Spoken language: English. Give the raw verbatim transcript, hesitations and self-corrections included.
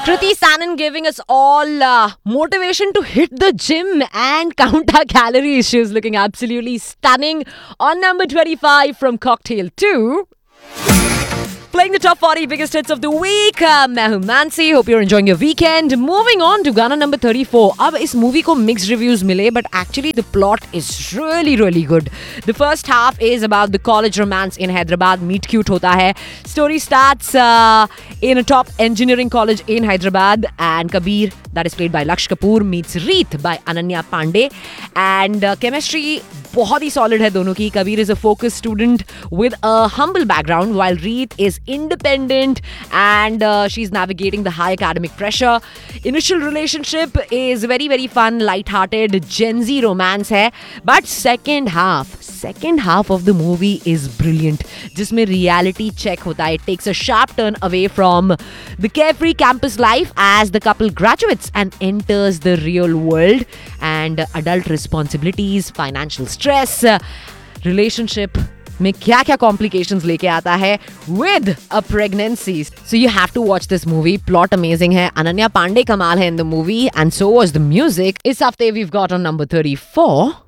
Kriti Sanon giving us all uh, motivation to hit the gym and count our calories. She was looking absolutely stunning. On number twenty-five from Cocktail two. Playing the top forty biggest hits of the week. Uh, मैं हूं Mansi. Hope you're enjoying your weekend. Moving on to गाना number thirty-four. अब इस movie को mixed reviews मिले, but actually the plot is really really good. The first half is about the college romance in Hyderabad. Meet cute होता है. Story starts uh, in a top engineering college in Hyderabad, and Kabir, that is played by Laksh Kapoor, meets Reet by Ananya Pandey, and uh, chemistry बहुत ही solid है दोनों की. Kabir is a focused student with a humble background, while Reet is independent and uh, she's navigating the high academic pressure. Initial relationship is very very fun, light-hearted, Gen Z romance है, but second half, second half of the movie is brilliant, जिसमें reality check होता है. It takes a sharp turn away from the carefree campus life as the couple graduates and enters the real world, and adult responsibilities, financial stress, relationship में क्या क्या complications लेके आता है with a pregnancy. So you have to watch this movie. Plot amazing है. Ananya Pandey कमाल है in the movie, and so was the music. इस हफ्ते we've got on number thirty-four.